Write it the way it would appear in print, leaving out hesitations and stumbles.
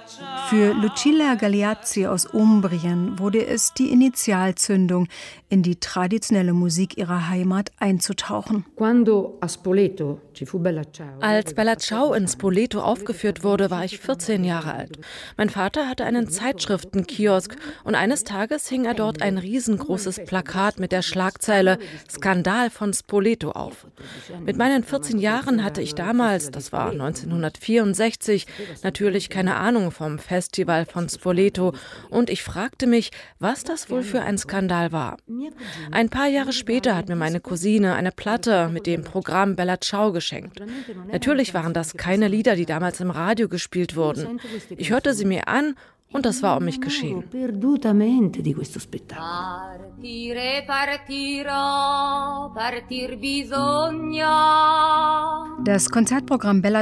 Für Lucilla Galeazzi aus Umbrien wurde es die Initialzündung, in die traditionelle Musik ihrer Heimat einzutauchen. Als Bella Ciao in Spoleto aufgeführt wurde, war ich 14 Jahre alt. Mein Vater hatte einen Zeitschriftenkiosk und eines Tages hing er dort ein riesengroßes Plakat mit der Schlagzeile »Skandal von Spoleto« auf. Mit meinen 14 Jahren hatte ich damals, das war 1964, natürlich keine Ahnung vom Festival von Spoleto und ich fragte mich, was das wohl für ein Skandal war. Ein paar Jahre später hat mir meine Cousine eine Platte mit dem Programm Bella Ciao geschenkt. Natürlich waren das keine Lieder, die damals im Radio gespielt wurden. Ich hörte sie mir an und das war um mich geschehen. Das Konzertprogramm Bella